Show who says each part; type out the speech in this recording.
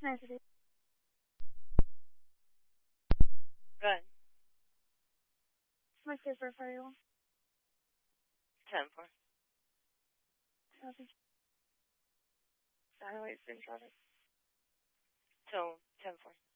Speaker 1: Nice to be.
Speaker 2: Good.
Speaker 1: My favorite for you.
Speaker 2: 10-4.
Speaker 1: Sorry, wait, in traffic.
Speaker 2: So 10-4.